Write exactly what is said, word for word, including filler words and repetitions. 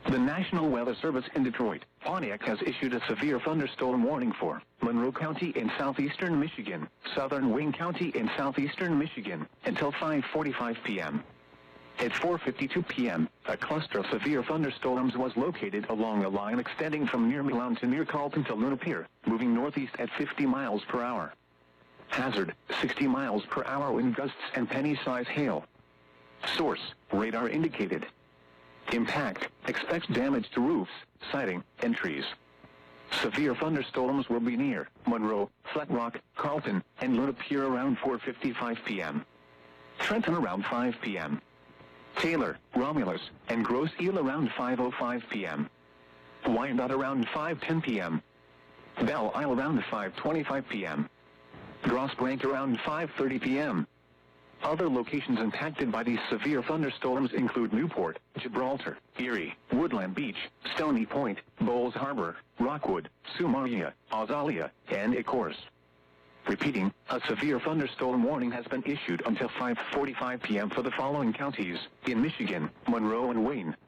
The National Weather Service in Detroit, Pontiac has issued a severe thunderstorm warning for Monroe County in southeastern Michigan, southern Wayne County in southeastern Michigan, until five forty-five p m At four fifty-two p m, a cluster of severe thunderstorms was located along a line extending from near Milan to near Carlton to Luna Pier, moving northeast at fifty miles per hour. Hazard, sixty miles per hour wind gusts and penny-size hail. Source, radar indicated. Impact, expect damage to roofs, siding, and trees. Severe thunderstorms will be near Monroe, Flat Rock, Carlton, and Luna Pier around four fifty-five p m Trenton around five p m Taylor, Romulus, and Grosse Ile around five oh five p m Wyandotte around five ten p m Belle Isle around five twenty-five p m Grosse Pointe around five thirty p m Other locations impacted by these severe thunderstorms include Newport, Gibraltar, Erie, Woodland Beach, Stony Point, Bowles Harbor, Rockwood, Sumaria, Azalea, and Ecorse. Repeating, a severe thunderstorm warning has been issued until five forty-five p m for the following counties in Michigan: Monroe and Wayne,